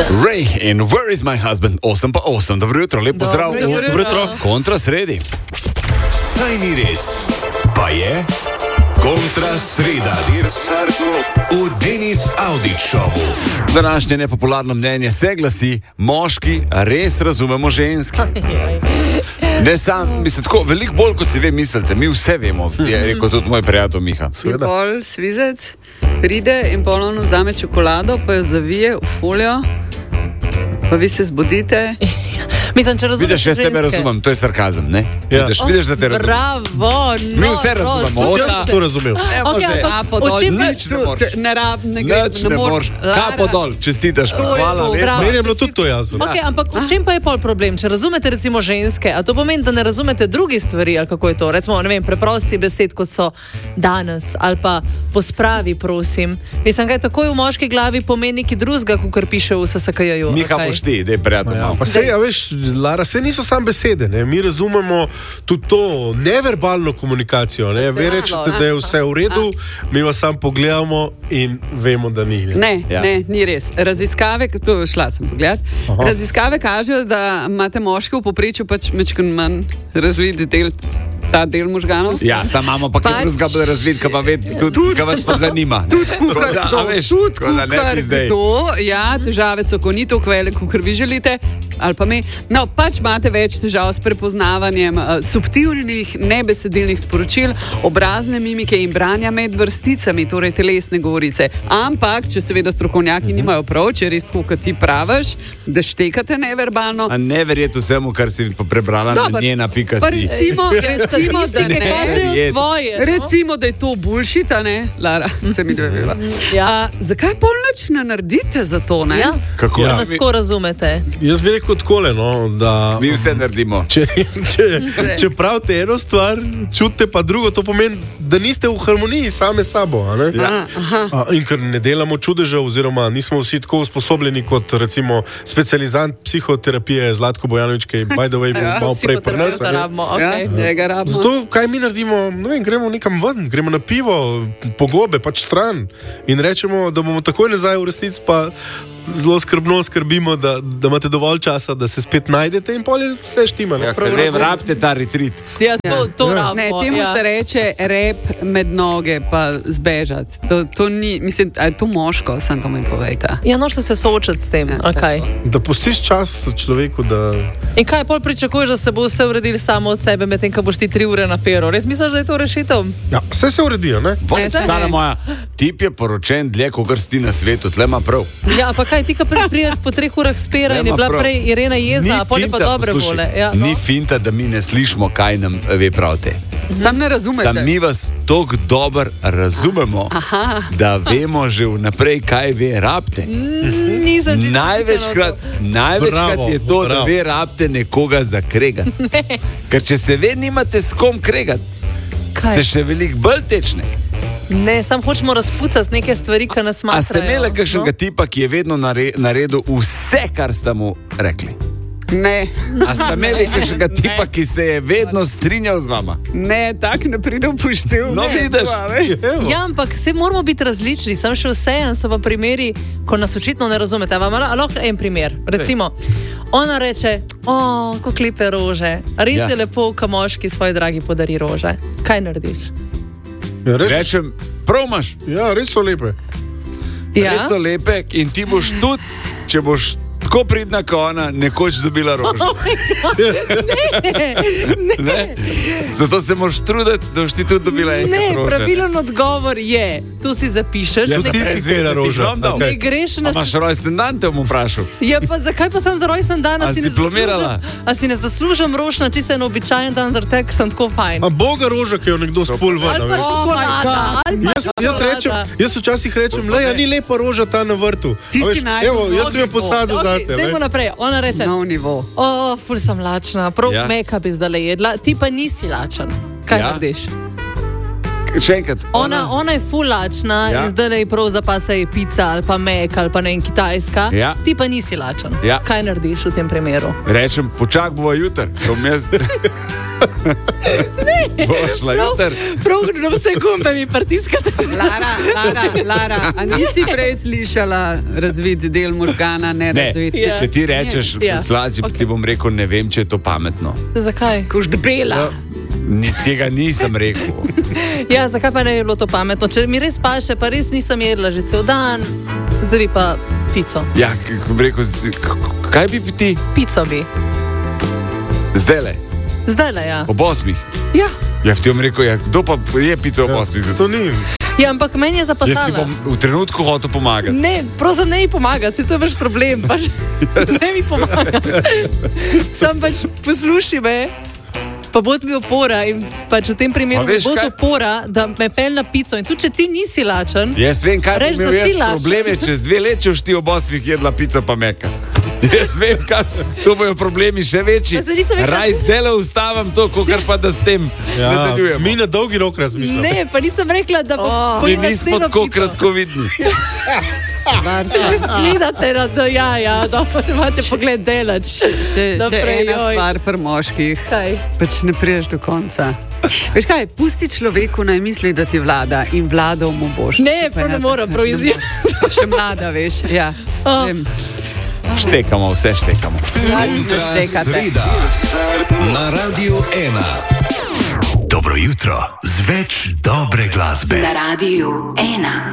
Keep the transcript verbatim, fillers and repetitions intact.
Ray in Where is my husband? osem pa osem. Dobro jutro, lep pozdrav. Dobro jutro. Kontra sredi. Saj ni res, pa je kontra sreda. V Denis Audić šovu. Današnje nepopularno mnenje se glasi: moški res razumemo ženski. Ne sam, mislim tako, veliko bolj kot si ve mislite, mi vse vemo, je rekel tudi moj prijatelj Miha. In pol svizec pride in ponovno vzame čokolado, pa jo zavije v folijo, pa vi se zbudite. Mislim, če razumeš Vidiš, jaz tebe razumem, to je sarkazem, ne? Ja. Vidiš, vidiš, da te razumem. Bravo, no, Mi vse razumemo. Jaz sem to razumel. Ne, Ok, može. ampak A podol, o čem pa- Nič ne moreš. Ne rab, ne gre, Nič ne moreš. moreš. Lara. Kapo dol, čestitaš. To je Hvala, to, vedno. bravo. Meni je bilo tudi to jasno. Ok, ampak v čem pa je pol problem? Če razumete recimo ženske, a to pomeni, da ne razumete drugih stvari, ali kako je to? Recimo, ne vem, preprosti besed, kot so danes, ali pa pospravi, prosim. Mislim, kaj takoj v moški glavi pomeni nekaj drugega, kot piše v S S K J-ju. Miha, okay. boš ti, dej prijatelj. Ja, malo. pa sej, a veš, Lara, sej niso samo besede, ne? Mi razumemo tudi to neverbalno komunikacijo, ne? Vi rečete, da je vse v redu, mi vas samo pogledamo in vemo, da ni. Ne? Ne, Ja. ne, ni res. Raziskave, to šla sem pogled, Aha. raziskave kažejo, da imate moški v povprečju pač mečkaj manj razvit del, ta del možganov. Ja, sam imamo pa kaj Pač- drugega bolj razvid, kaj pa ved, tudi, kaj vas pa zanima. ne. Tudi Tako kukar da, to, a veš, tudi tako da ne kukar ti zdaj. to, ja, težave so, ko ni to kvele, kukar vi želite, ali pa mi. No, pač imate več težav s prepoznavanjem uh, subtilnih, nebesedilnih sporočil, obrazne mimike in branja med vrsticami, torej telesne govorice. Ampak, če seveda strokovnjaki nimajo prav, če res tako, kot ti praviš, da štekate neverbalno. A ne verjeti vsemu, kar si pa prebrala na Dobar. njena pika Pa si. recimo, recimo, da Statistike ne. kažejo verjeti. svoje. no. Recimo, da je to bullshit, a ne, Lara, se mi dve veva. Ja. A, zakaj pol nič ne naredite za to, ne? Ja, Kako? Ja. nas tako razumete. Jaz bi rekel takole, no, da... Mi vse naredimo. Če, če, če pravite eno stvar, čutite pa drugo, to pomeni, da niste v harmoniji same s sabo. A ne? Ja. Aha. A, in ker ne delamo čudežev, oziroma nismo vsi tako usposobljeni kot recimo specializant psihoterapije Zlatko Bojanović, ki je by the way bil Ja, malo prej pri nas. Psihoterapeuta a ne. rabimo, Ja, okay. njega rabimo. Zato, kaj mi naredimo, ne vem, gremo nekam ven, gremo na pivo, pogobe, pač stran in rečemo, da bomo takoj nazaj v resnici, pa zelo skrbno skrbimo, da, da imate dovolj časa, da se spet najdete in polje vse štima. Ja, ker ne rabite ta retrit. Ja, to, to Ja. rabimo. Ne, temu ja. se reče rep med noge, pa zbežati. To, to ni, mislim, a je to moško, sem to mi povejte. Ja, nočete se soočati s tem, Ja, ja, okay. Da pustiš čas človeku, da... In kaj pol pričakuješ, da se bo vse uredilo samo od sebe, medtem ko boš ti tri ure na pero? Res misliš, da je to rešitev? Ja, vse se uredi, ne? Voj, Ne, saj stara ne. moja, tip je poročen dlje, kot si ti na svetu, tle ima prav. Ja, pa kaj, ti ka prej priješ po treh urah spera in je Nema bila prav. prej Irena jezna, a pol je pa finta, dobre poslušaj, vole. Ja, no. Ni finta, da mi ne slišimo, kaj nam ve pravite. Sam ne razumete. Sam mi vas tako dobro razumemo, Aha. da vemo že vnaprej, kaj ve rabite. Nisem čisto Največkrat, prepričana največkrat Bravo, je to, da bravo. ve rabite nekoga za kregat. Ker če se ve, nimate s kom kregat, v to. Kaj? ste še veliko bolj tečni. Ne, sam hočemo razpucati neke stvari, ki nas A ste smatrajo. imeli kakšnega tipa, ki je vedno nare- naredil vse, kar ste mu rekli? Ne, A ste imeli kakšnega tipa, ki se je vedno strinjal z vama? ne, tak ne pride v poštev. No, ne, vidiš. to, a veš. Evo. Ja, ampak vse moramo biti različni, sam še vseeno so pa primeri, ko nas očitno ne razumete. Vam la- lahko en primer. Recimo, ona reče, o, kako lepe rože. Res Ja. je lepo, ko moški svoji dragi podari rože. Kaj narediš? Ja, res, Rečem, prav imaš, ja, res so lepe. res Ja? so lepe in ti boš tudi, če boš tako pridna kot ona, nekoč dobila rože. Ne? Zato se moraš truditi, da boš ti tudi dobila enkrat Ne, rože. pravilen odgovor je, tu si zapišeš. Ja, ne, ti si izvira Ti roža. bom dal. Okay. ne greš A na imaš rojsten dan, te bom vprašal. Ja, pa zakaj pa sem za rojsten dan? A A si si ne diplomirala? zaslužim- A si ne zaslužim rož na čisto en običajen dan, zaradi tega, ker sem tako fajn. A boga roža, ki jo nekdo spul ven. Ali a pa veš. čokolada. ali pa Jaz, jaz, rečem, čokolada. jaz včasih rečem, le, ja, ni lepa roža ta na vrtu. Ti A si veš, najdel evo, jaz sem jo novi posadil Ok, zate. Dajmo veš. naprej. Ona reče, Nov nivo. o, ful sem lačna, prav Ja. ja. meka bi zdaj jedla, ti pa nisi lačen. Kaj Ja. ja. narediš? Še enkrat. Ona, ona je fulačna Ja. in zdaj je prav zapasa je pica ali pa mek ali pa ne vem, kitajska. Ja. Ti pa nisi lačen. Ja. Kaj narediš v tem primeru? Rečem, počak bova jutr, ko bom jaz. Bova šla jutr. Prav, na vse gumbe mi pritiskate. Lara, Lara, Lara, a nisi prej slišala razvid del možgana, ne, Ne, razvid? Ja. če ti rečeš, Ja. slađi, Ok. ti bom rekel, ne vem, če je to pametno. Zakaj? Kož debela. Ni, tega nisem rekel. Ja, zakaj pa ne bi bilo to pametno? Če mi res paše, pa res nisem jedla že cel dan, zdaj bi pa pico. Ja, k- ko bi rekel, z- k- k- kaj bi ti Pico bi. zdaj le, Zdaj le, ja. ob osmih? Ja. Ja, ti bom rekel, ja, kdo pa je pico ob osmih? To ni. Ja, ampak meni je Jaz ti zapasala. bom v trenutku hotel pomagati. Ne, prosim, ne mi pomagati, se to je vaš problem. Pač, ne mi pomagati. Sam pač posluši me. Pa bod mi opora in pač v tem primeru A mi veš bo kaj? opora, da me pelje na pico. In tudi če ti nisi lačen, Jaz vem, kaj Reč, bi da imel si jaz lačen. probleme, čez dve leti, če boš ti ob osmih jedla pico pa meka. Jaz vem, kaj, to bojo problemi še večji. Pa se nisem rekla- Raj zdaj le ustavim to, kar pa da s tem Ja, nadaljujemo. mi na dolgi rok razmišljamo. ne, pa nisem rekla, da bo Oh. Mi pojedla nismo celo tako pico. kratkovidni. Gledate na to, ja, ja, dobro, imate pogled delač. Še, še Naprej, ena joj. stvar pri moških. Kaj? Pač ne priješ do konca. Veš kaj, pusti človeku naj misli, da ti vlada in vladal mu boš. Ne, Pa prav ne ja, morem, ne prav boš. izjemno. Še mlada, veš. Ja, Oh. vem. Štekamo, vse štekamo. Kontra štekate. sreda na Radiu ena. Dobro jutro z več dobre glasbe. Na Radiu ena.